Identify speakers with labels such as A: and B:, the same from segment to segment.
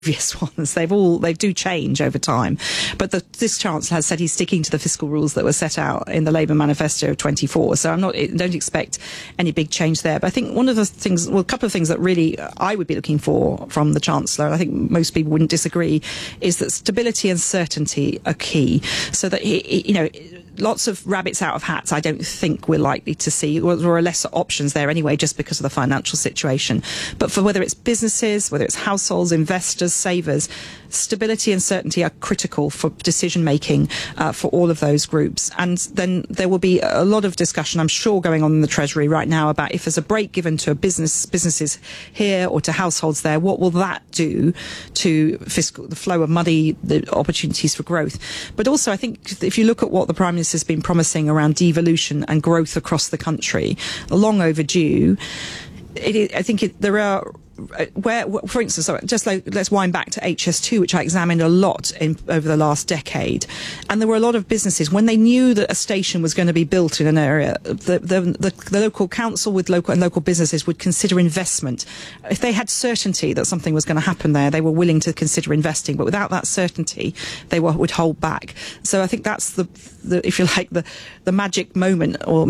A: previous ones. They do change over time. But this Chancellor has said he's sticking to the fiscal rules that were set out in the Labour manifesto of 24. So don't expect any big change there. But I think a couple of things that really I would be looking for from the Chancellor, and I think most people wouldn't disagree, is that stability and certainty are key. So that lots of rabbits out of hats, I don't think we're likely to see. There are lesser options there anyway, just because of the financial situation. But for whether it's businesses, whether it's households, investors, savers, stability and certainty are critical for decision making for all of those groups. And then there will be a lot of discussion, I'm sure, going on in the Treasury right now about if there's a break given to businesses here or to households there, what will that do to the flow of money, the opportunities for growth. But also, I think if you look at what the Prime Minister has been promising around devolution and growth across the country, long overdue. There are, for instance, let's wind back to HS2, which I examined a lot over the last decade. And there were a lot of businesses, when they knew that a station was going to be built in an area, the local council with local businesses would consider investment. If they had certainty that something was going to happen there, they were willing to consider investing. But without that certainty, they would hold back. So I think that's if you like, the magic moment, or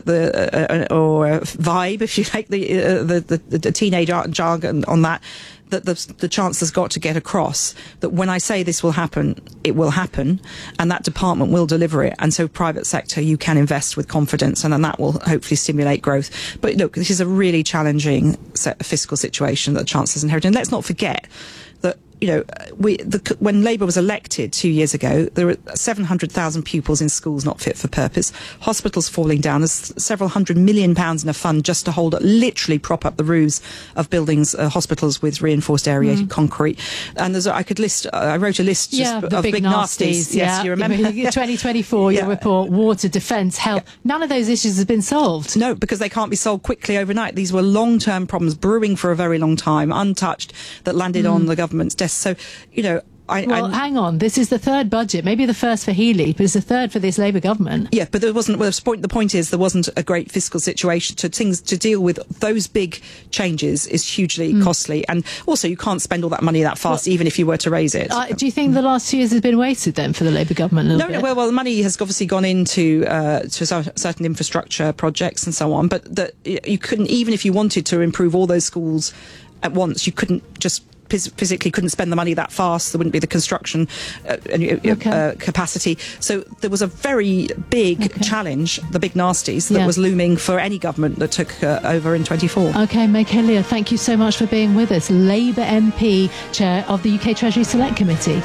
A: vibe, if you like, the teenage jargon on that the Chancellor's got to get across, that when I say this will happen, it will happen, and that department will deliver it. And so private sector, you can invest with confidence, and then that will hopefully stimulate growth. But look, this is a really challenging fiscal situation that the Chancellor's inherited. And let's not forget that, when Labour was elected 2 years ago, there were 700,000 pupils in schools not fit for purpose, hospitals falling down. There's several £100 million in a fund just to literally prop up the roofs of buildings, hospitals with reinforced aerated concrete. And I wrote a list of big nasties. Yes, you remember?
B: 2024, your report, water, defence, health. None of those issues have been solved.
A: No, because they can't be solved quickly overnight. These were long-term problems brewing for a very long time, untouched, that landed on the government's desk. So,
B: hang on. This is the third budget, maybe the first for Healey, but it's the third for this Labour government.
A: Yeah, but there wasn't. Well, the point is there wasn't a great fiscal situation. To deal with those big changes is hugely costly, and also you can't spend all that money that fast, even if you were to raise it.
B: Do you think the last 2 years has been wasted then for the Labour government?
A: No. Well, the money has obviously gone into to certain infrastructure projects and so on, but you couldn't, even if you wanted to improve all those schools at once, you couldn't just. Physically couldn't spend the money that fast. There wouldn't be the construction capacity. So there was a very big challenge, the big nasties, that was looming for any government that took over in 24.
B: OK, Meg Hillier, thank you so much for being with us. Labour MP, Chair of the UK Treasury Select Committee.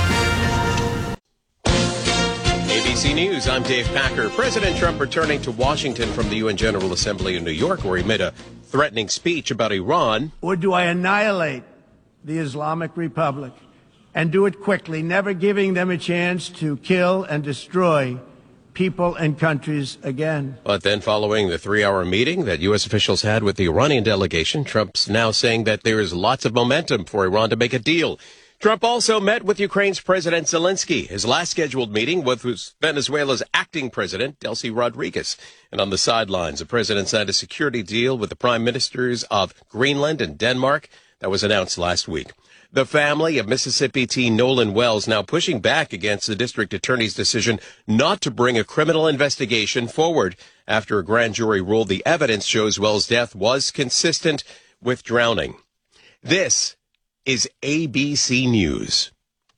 C: ABC News, I'm Dave Packer. President Trump returning to Washington from the UN General Assembly in New York, where he made a threatening speech about Iran.
D: Or do I annihilate the Islamic Republic and do it quickly, never giving them a chance to kill and destroy people and countries again?
C: But then following the 3-hour meeting that U.S. officials had with the Iranian delegation, Trump's now saying that there is lots of momentum for Iran to make a deal. Trump also met with Ukraine's President Zelensky. His last scheduled meeting was Venezuela's acting president, Delcy Rodriguez. And on the sidelines, the president signed a security deal with the prime ministers of Greenland and Denmark. That was announced last week. The family of Mississippi teen Nolan Wells now pushing back against the district attorney's decision not to bring a criminal investigation forward after a grand jury ruled the evidence shows Wells' death was consistent with drowning. This is ABC News.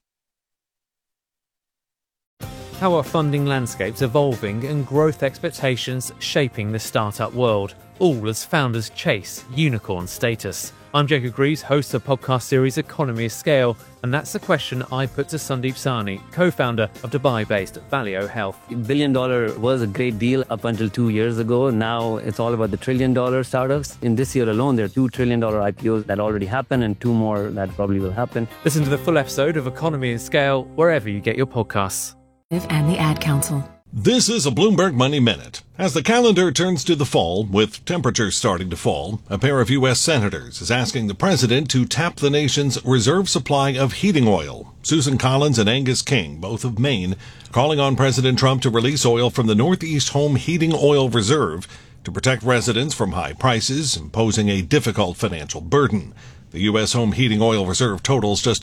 E: How are funding landscapes evolving and growth expectations shaping the startup world, all as founders chase unicorn status? I'm Jacob Greaves, host of the podcast series Economy of Scale, and that's the question I put to Sandeep Sahni, co-founder of Dubai-based Valeo Health.
F: $1 billion was a great deal up until 2 years ago. Now it's all about the $1 trillion startups. In this year alone, there are $2 trillion IPOs that already happened and 2 more that probably will happen.
E: Listen to the full episode of Economy of Scale wherever you get your podcasts.
G: And the Ad Council.
H: This is a Bloomberg Money Minute. As the calendar turns to the fall, with temperatures starting to fall, a pair of U.S. senators is asking the president to tap the nation's reserve supply of heating oil. Susan Collins and Angus King, both of Maine, calling on President Trump to release oil from the Northeast Home Heating Oil Reserve to protect residents from high prices, imposing a difficult financial burden. The U.S. home heating oil reserve totals just